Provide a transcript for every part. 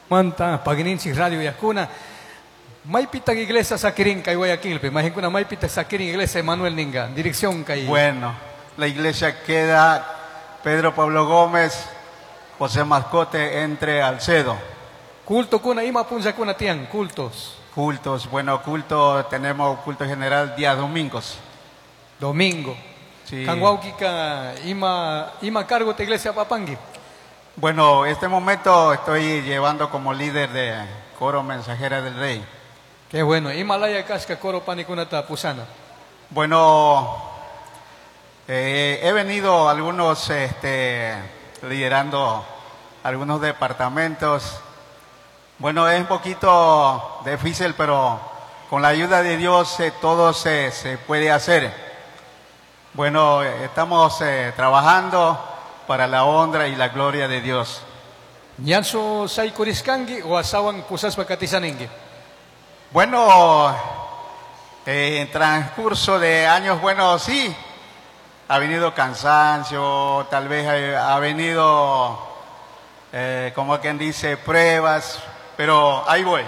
manta pagininchik radio yakuna. Maipita iglesia sakirin kay Guayaquil, pe mahinkuna maipita sakirin iglesia Manuel Ninga, dirección kay. Bueno, la iglesia queda Pedro Pablo Gómez, José Mascote, entre Alcedo. Culto kuna ima punja kuna tian, cultos. Cultos, bueno, tenemos culto general días domingos. Domingo. Sí. Kanguauquika ima cargo de iglesia Papangi. Bueno, este momento estoy llevando como líder de coro Mensajera del Rey. Qué bueno. Himalaya Casca Coro Panikunata Pusana. Bueno, he venido liderando algunos departamentos. Bueno, es un poquito difícil, pero con la ayuda de Dios todo se puede hacer. Bueno, estamos trabajando para la honra y la gloria de Dios. ¿Nyanso sai kuriskangi o asawan kusas pakatisaningi? Bueno, en transcurso de años, bueno, sí, ha venido cansancio, tal vez ha venido, como quien dice, pruebas, pero ahí voy.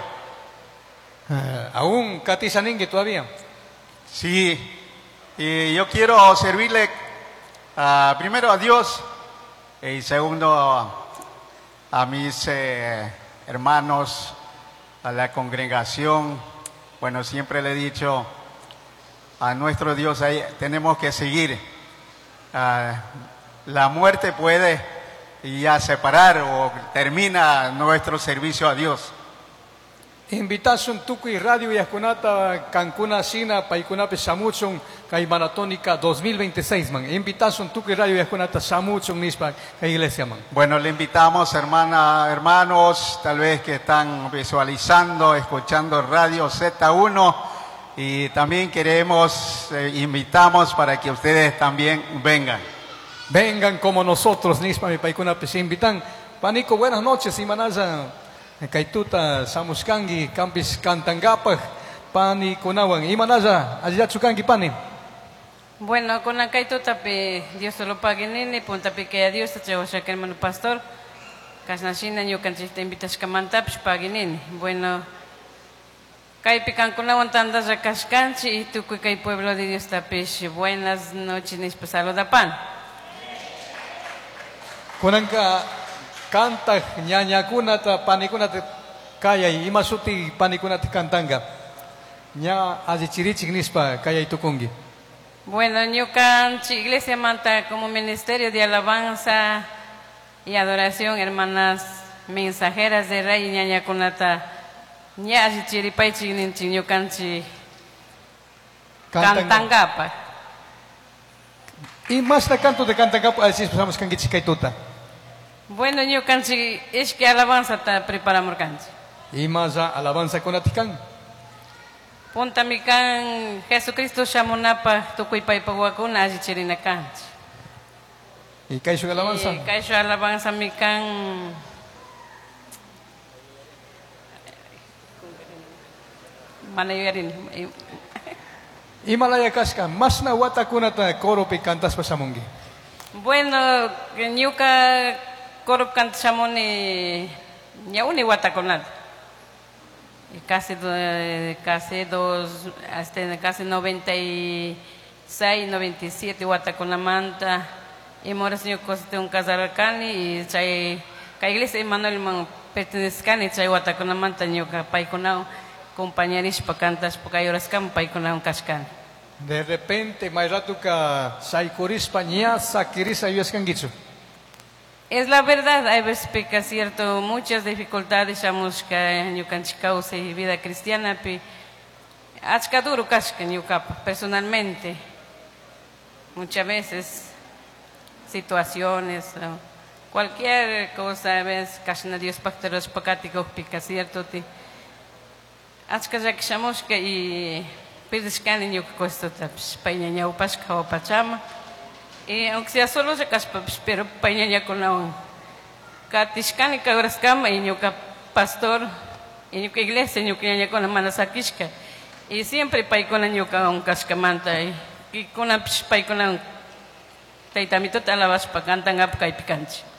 ¿Aún katisaningi todavía? Sí, y yo quiero servirle primero a Dios y segundo a mis hermanos, a la congregación. Bueno, siempre le he dicho a nuestro Dios, ahí tenemos que seguir. La muerte puede ya separar o termina nuestro servicio a Dios. Invitación Tukui Radio Yakunata Cancuna Sina Paikunape Samuchon Kai Maratónica 2026 man. Invitación Tukui Radio Yakunata Samuchon Nispa Kai Iglesia man. Bueno, le invitamos hermanos, tal vez que están visualizando, escuchando Radio Z1 y también invitamos para que ustedes también vengan. Vengan como nosotros Nispa mi Paikunape se invitan. Panico, buenas noches, Imanaya. Kaituta samuskangi campis Cantangapa pani kunawan imanaya ayatsukangi pani. Bueno, con la kaituta pe Dios lo pague nene punta pe que a Dios te o sea que hermano pastor kasnashina yo kan te invitas kamanta pe pague nene. Bueno, kai pe kan kunawan tanda za kaskanchi y tu kai pueblo de Dios ta pe buenas noches nis pasalo da pan. Kunanka canta ñaña kunata panikunata kaya imasuti panikunata cantanga ña ajichirichik nispa kaya tukungi. Bueno, ñukanchi iglesia manta como ministerio de alabanza y adoración, hermanas mensajeras de rey ñaña kunata ña ajichiripaichik ninchi ñukanchi cantangapa. Y más la canto de cantangapa así pasamos kangichi kaituta. Bueno, yo canchi es que alabanza ta preparamos canchi. Y más alabanza con atican. Punta mi can Jesucristo shamonapa tu kuipai paguacuna ajichirina canchi. ¿Y caisho alabanza? Caisho alabanza mi can manayerin. Himalaya Casca, más na wata kunata coro pe cantas pasamungi. Bueno, ñuka Korup Cantamoni Yauni Wataconat. Casi 96, 97 Wataconamanta. Y Moras New Coste un Casaracani y Chay Iglesia Emmanuel pertenezcan y Chay Wataconamanta Ñuka Paiconao, compañeris pacantas Pocayurascam Paiconao Cascan. De repente, Mayratuka Saicurispa Ña Sakirisa Yuescanguichu. Es la verdad, hay veces que cierto, muchas dificultades estamos en Yucanchicauce y vida cristiana, pero achkaduro casca personalmente, muchas veces situaciones, cualquier cosa, a veces casi Dios pacteros pacáticos pica cierto, achkazak shamoshka y pidiscan en Yucacosto, pañaña upasca o pachama. Y aunque sea solo se caspa, pero pañaña con la catishkan y cabrascama y ñuca pastor y ñuca iglesia ñuca ñaña con la manasakishka y siempre pay con la ñuca un cascamanta y con la pay con la taitamito talabas pa cantan apca y picanchi.